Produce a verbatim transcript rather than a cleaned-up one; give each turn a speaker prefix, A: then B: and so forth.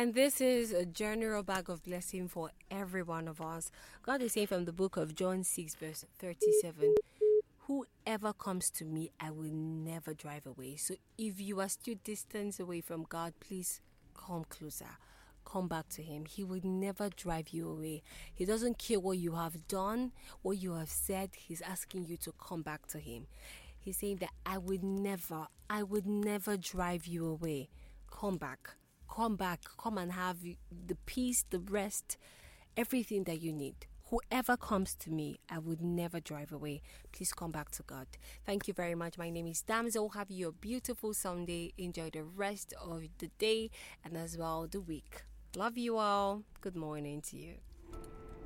A: And this is a general bag of blessing for every one of us. God is saying from the book of John six, verse thirty-seven, whoever comes to me, I will never drive away. So if you are still distance away from God, please come closer. Come back to him. He will never drive you away. He doesn't care what you have done, what you have said. He's asking you to come back to him. He's saying that I would never, I would never drive you away. Come back. Come back. Come and have the peace, the rest, everything that you need. Whoever comes to me, I would never drive away. Please come back to God. Thank you very much. My name is Damsel. Have you a beautiful Sunday. Enjoy the rest of the day and as well the week. Love you all. Good morning to you.